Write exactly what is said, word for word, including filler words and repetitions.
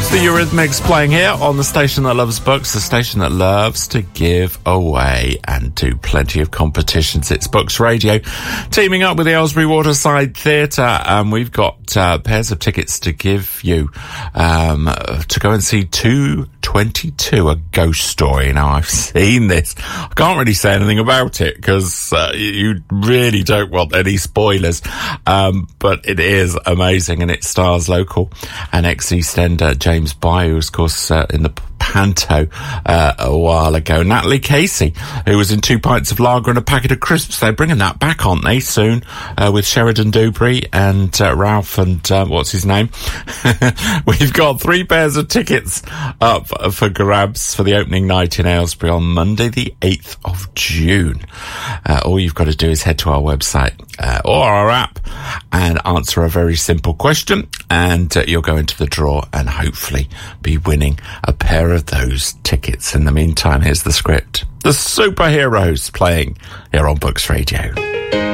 It's the Eurythmics playing here on the station that loves books, the station that loves to give away and do plenty of competitions. It's Books Radio, teaming up with the Aylesbury Waterside Theatre, and we've got uh, pairs of tickets to give you um, to go and see two twenty-two, A Ghost Story. Now, I've seen this. I can't really say anything about it because uh, you really don't want any spoilers, um, but it is amazing, and it stars local and ex-EastEnder James Bye, who was, of course, uh, in the Panto uh, a while ago. Natalie Casey, who was in Two Pints of Lager and a Packet of Crisps. They're bringing that back, aren't they, soon, uh, with Sheridan Dewberry and uh, Ralph and uh, what's his name? We've got three pairs of tickets up for grabs for the opening night in Aylesbury on Monday the eighth of June. Uh, all you've got to do is head to our website uh, or our app and answer a very simple question, and uh, you'll go into the draw and hopefully be winning a pair of those tickets. In the meantime, here's the script. The Superheroes playing here on Books Radio.